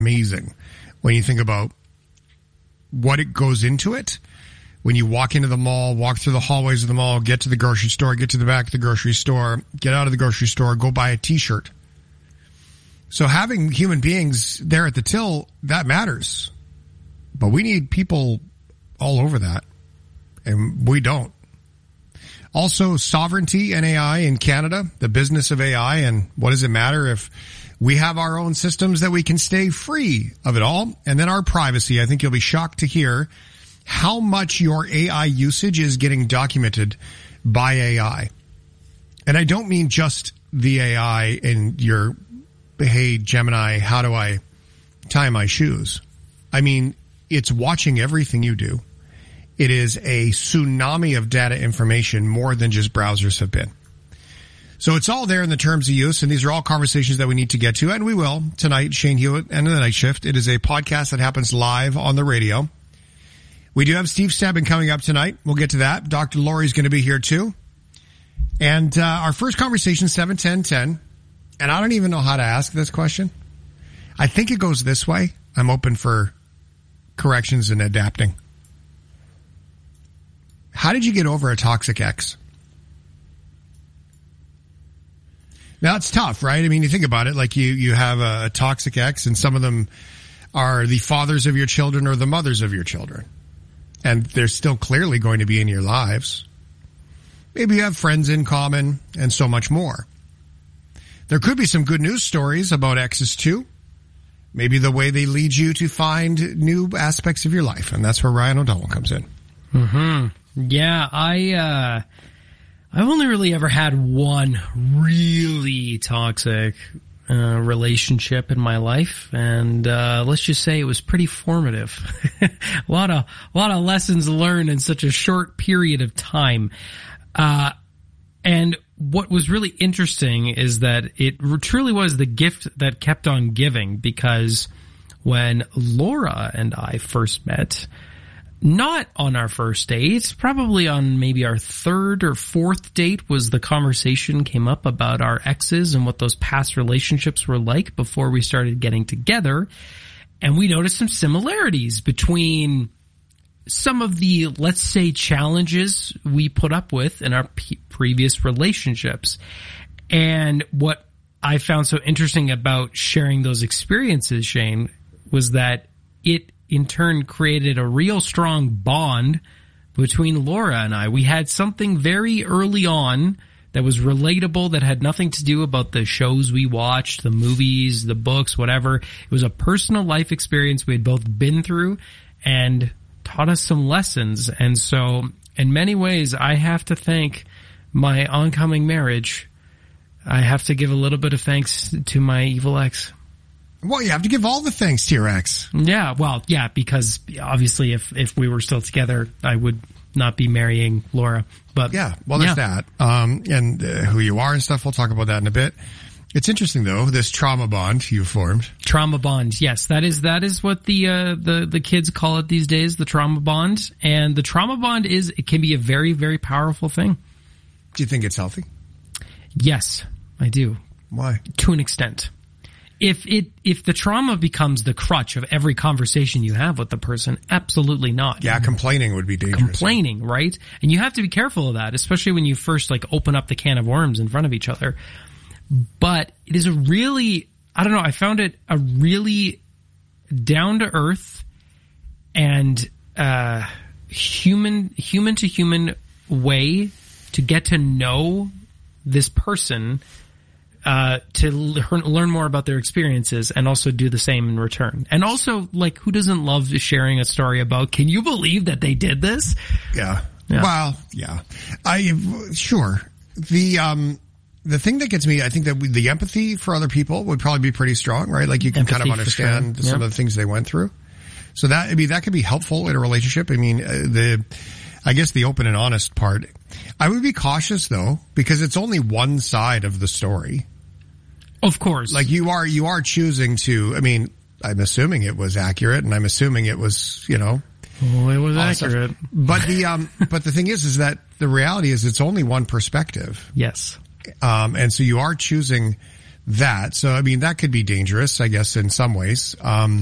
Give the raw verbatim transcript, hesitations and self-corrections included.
amazing when you think about what it goes into it. When you walk into the mall, walk through the hallways of the mall, get to the grocery store, get to the back of the grocery store, get out of the grocery store, go buy a t-shirt. So having human beings there at the till, that matters. But we need people all over that. And we don't. Also, sovereignty and A I in Canada, the business of A I, and what does it matter if we have our own systems that we can stay free of it all? And then our privacy. I think you'll be shocked to hear how much your A I usage is getting documented by A I. And I don't mean just the A I in your, hey, Gemini, how do I tie my shoes? I mean, it's watching everything you do. It is a tsunami of data information more than just browsers have been. So it's all there in the terms of use, and these are all conversations that we need to get to, and we will tonight. Shane Hewitt and the Night Shift. It is a podcast that happens live on the radio. We do have Steve Stebbin coming up tonight. We'll get to that. Doctor Laurie's going to be here too. And uh, our first conversation, seven ten ten, and I don't even know how to ask this question. I think it goes this way. I'm open for corrections and adapting. How did you get over a toxic ex? Now, it's tough, right? I mean, you think about it, like you, you have a, a toxic ex, and some of them are the fathers of your children or the mothers of your children. And they're still clearly going to be in your lives. Maybe you have friends in common and so much more. There could be some good news stories about exes too. Maybe the way they lead you to find new aspects of your life. And that's where Ryan O'Donnell comes in. Mm-hmm. Yeah, I, uh, I've only really ever had one really toxic uh, relationship in my life, and uh, let's just say it was pretty formative. a lot of, a lot of lessons learned in such a short period of time. Uh, and what was really interesting is that it truly was the gift that kept on giving, because when Laura and I first met, not on our first date, probably on maybe our third or fourth date, was the conversation came up about our exes and what those past relationships were like before we started getting together. And we noticed some similarities between some of the, let's say, challenges we put up with in our p- previous relationships. And what I found so interesting about sharing those experiences, Shane, was that it in turn created a real strong bond between Laura and I. We had something very early on that was relatable, that had nothing to do about the shows we watched, the movies, the books, whatever. It was a personal life experience we had both been through and taught us some lessons. And so in many ways, I have to thank my oncoming marriage. I have to give a little bit of thanks to my evil ex. Well, you have to give all the thanks to your ex. Yeah, well, yeah, because obviously if, if we were still together, I would not be marrying Laura. But yeah, well, there's yeah. that. Um, and uh, who you are and stuff. We'll talk about that in a bit. It's interesting, though, this trauma bond you formed. Trauma bond, yes. That is that is what the uh, the the kids call it these days, the trauma bond. And the trauma bond is, it can be a very, very powerful thing. Do you think it's healthy? Yes, I do. Why? To an extent. If it, if the trauma becomes the crutch of every conversation you have with the person, absolutely not. Yeah, complaining would be dangerous. Complaining, right? And you have to be careful of that, especially when you first like open up the can of worms in front of each other. But it is a really, I don't know, I found it a really down to earth and, uh, human, human to human way to get to know this person, uh, to learn, learn more about their experiences and also do the same in return. And also, like, who doesn't love sharing a story about, can you believe that they did this? Yeah. yeah. Well, yeah. I, sure. The, um, the thing that gets me, I think that we, the empathy for other people would probably be pretty strong, right? Like you can empathy kind of understand sure. some yeah. of the things they went through. So that, I mean, that could be helpful in a relationship. I mean, uh, the, I guess the open and honest part. I would be cautious though, because it's only one side of the story. Of course. Like you are, you are choosing to, I mean, I'm assuming it was accurate and I'm assuming it was, you know. Oh, it was accurate. Stuff. But the, um, but the thing is, is that the reality is it's only one perspective. Yes. Um, and so you are choosing that. So, I mean, that could be dangerous, I guess, in some ways. Um,